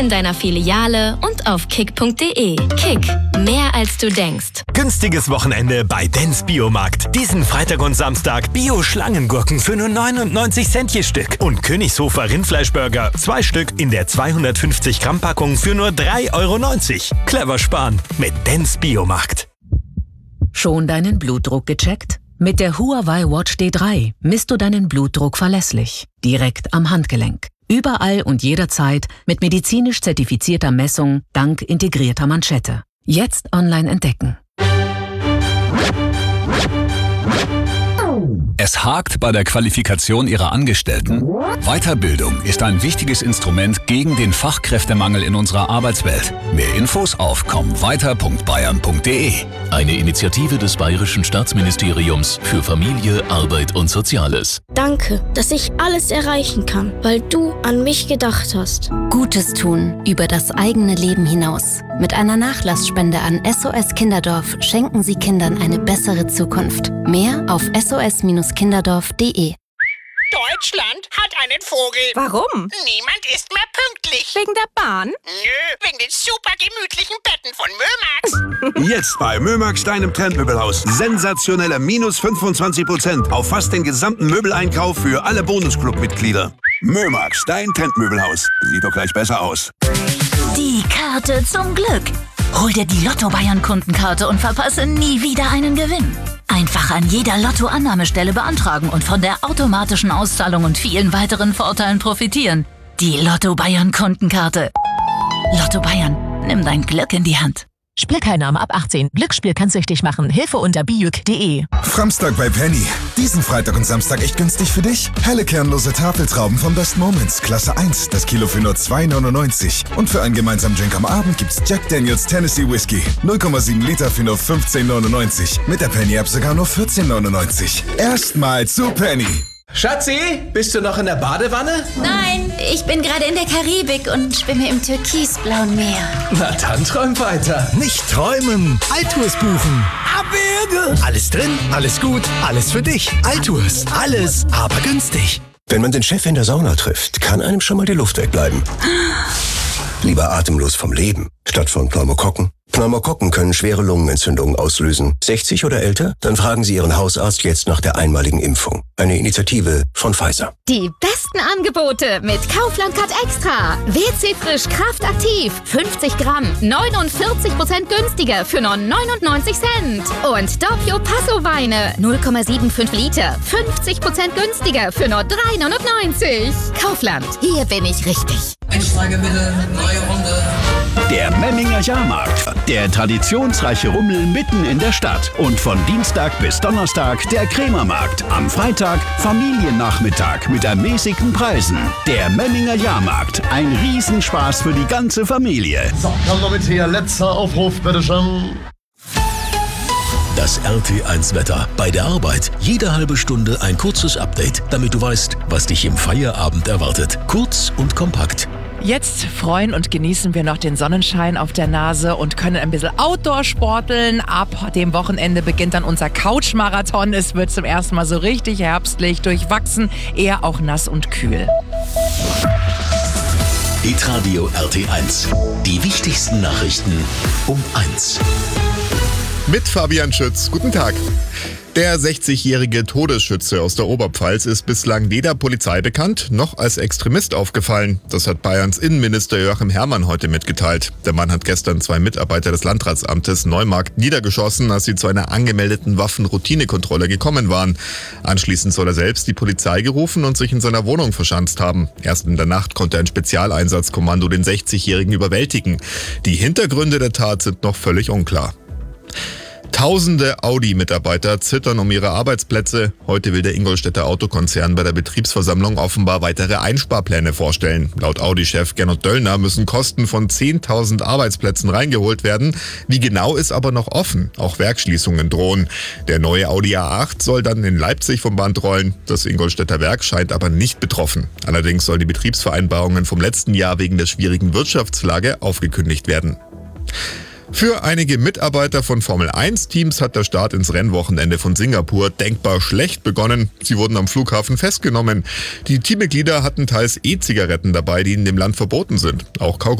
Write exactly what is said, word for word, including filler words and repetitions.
in deiner Filiale und auf kick punkt de. Kick, mehr als du denkst. Günstiges Wochenende bei Dens Biomarkt. Diesen Freitag und Samstag Bio-Schlangengurken für nur neunundneunzig Cent je Stück. Und Königshofer Rindfleischburger, zwei Stück in der zweihundertfünfzig Gramm Packung für nur drei Euro neunzig. Clever sparen mit Dens Biomarkt. Schon deinen Blutdruck gecheckt? Mit der Huawei Watch D drei misst du deinen Blutdruck verlässlich. Direkt am Handgelenk. Überall und jederzeit mit medizinisch zertifizierter Messung dank integrierter Manschette. Jetzt online entdecken. Es hakt bei der Qualifikation Ihrer Angestellten? Weiterbildung ist ein wichtiges Instrument gegen den Fachkräftemangel in unserer Arbeitswelt. Mehr Infos auf komm weiter punkt bayern punkt de. Eine Initiative des Bayerischen Staatsministeriums für Familie, Arbeit und Soziales. Danke, dass ich alles erreichen kann, weil du an mich gedacht hast. Gutes tun über das eigene Leben hinaus. Mit einer Nachlassspende an S O S Kinderdorf schenken Sie Kindern eine bessere Zukunft. Mehr auf s o s kinderdorf punkt de. Deutschland hat einen Vogel. Warum? Niemand ist mehr pünktlich. Wegen der Bahn? Nö, wegen den super gemütlichen Betten von Mömax. Jetzt bei Mömax, deinem Trendmöbelhaus. Sensationelle minus fünfundzwanzig Prozent auf fast den gesamten Möbeleinkauf für alle Bonusclub-Mitglieder. Mömax, dein Trendmöbelhaus. Sieht doch gleich besser aus. Die Karte zum Glück. Hol dir die Lotto-Bayern-Kundenkarte und verpasse nie wieder einen Gewinn. Einfach an jeder Lotto-Annahmestelle beantragen und von der automatischen Auszahlung und vielen weiteren Vorteilen profitieren. Die Lotto-Bayern-Kundenkarte. Lotto Bayern, nimm dein Glück in die Hand. Spielteilnahme ab achtzehn. Glücksspiel kann süchtig machen. Hilfe unter bijuk punkt de. Framstag bei Penny. Diesen Freitag und Samstag echt günstig für dich. Helle kernlose Tafeltrauben von Best Moments. Klasse eins. Das Kilo für nur zwei neunundneunzig. Und für einen gemeinsamen Drink am Abend gibt's Jack Daniels Tennessee Whiskey. null Komma sieben Liter für nur fünfzehn neunundneunzig. Mit der Penny-App sogar nur vierzehn neunundneunzig. Erstmal zu Penny. Schatzi, bist du noch in der Badewanne? Nein, ich bin gerade in der Karibik und schwimme im türkisblauen Meer. Na dann träum weiter. Nicht träumen, Altours buchen. Abwürge. Alles drin, alles gut, alles für dich. Altours, alles, aber günstig. Wenn man den Chef in der Sauna trifft, kann einem schon mal die Luft wegbleiben. Lieber atemlos vom Leben, statt von Pneumokokken. Pneumokokken können schwere Lungenentzündungen auslösen. sechzig oder älter? Dann fragen Sie Ihren Hausarzt jetzt nach der einmaligen Impfung. Eine Initiative von Pfizer. Die besten Angebote mit Kaufland Cut Extra. W C Frisch Kraft Aktiv. fünfzig Gramm. neunundvierzig Prozent günstiger für nur neunundneunzig Cent. Und Doppio Passo Weine. null Komma fünfundsiebzig Liter. fünfzig Prozent günstiger für nur drei neunundneunzig. Kaufland. Hier bin ich richtig. Einsteige bitte. Neue Runde. Der Memminger Jahrmarkt. Der traditionsreiche Rummel mitten in der Stadt. Und von Dienstag bis Donnerstag der Krämermarkt. Am Freitag Familiennachmittag mit ermäßigten Preisen. Der Memminger Jahrmarkt. Ein Riesenspaß für die ganze Familie. So, komm doch mit hier. Letzter Aufruf, bitteschön. Das R T eins Wetter. Bei der Arbeit jede halbe Stunde ein kurzes Update, damit du weißt, was dich im Feierabend erwartet. Kurz und kompakt. Jetzt freuen und genießen wir noch den Sonnenschein auf der Nase und können ein bisschen Outdoor sporteln. Ab dem Wochenende beginnt dann unser Couch-Marathon. Es wird zum ersten Mal so richtig herbstlich, durchwachsen, eher auch nass und kühl. Hitradio R T eins. Die wichtigsten Nachrichten um eins. Mit Fabian Schütz. Guten Tag. Der sechzigjährige Todesschütze aus der Oberpfalz ist bislang weder Polizei bekannt, noch als Extremist aufgefallen. Das hat Bayerns Innenminister Joachim Herrmann heute mitgeteilt. Der Mann hat gestern zwei Mitarbeiter des Landratsamtes Neumarkt niedergeschossen, als sie zu einer angemeldeten Waffenroutinekontrolle gekommen waren. Anschließend soll er selbst die Polizei gerufen und sich in seiner Wohnung verschanzt haben. Erst in der Nacht konnte ein Spezialeinsatzkommando den sechzigjährigen überwältigen. Die Hintergründe der Tat sind noch völlig unklar. Tausende Audi-Mitarbeiter zittern um ihre Arbeitsplätze. Heute will der Ingolstädter Autokonzern bei der Betriebsversammlung offenbar weitere Einsparpläne vorstellen. Laut Audi-Chef Gernot Döllner müssen Kosten von zehntausend Arbeitsplätzen reingeholt werden. Wie genau ist aber noch offen. Auch Werksschließungen drohen. Der neue Audi A acht soll dann in Leipzig vom Band rollen. Das Ingolstädter Werk scheint aber nicht betroffen. Allerdings sollen die Betriebsvereinbarungen vom letzten Jahr wegen der schwierigen Wirtschaftslage aufgekündigt werden. Für einige Mitarbeiter von Formel eins Teams hat der Start ins Rennwochenende von Singapur denkbar schlecht begonnen. Sie wurden am Flughafen festgenommen. Die Teammitglieder hatten teils E-Zigaretten dabei, die in dem Land verboten sind. Auch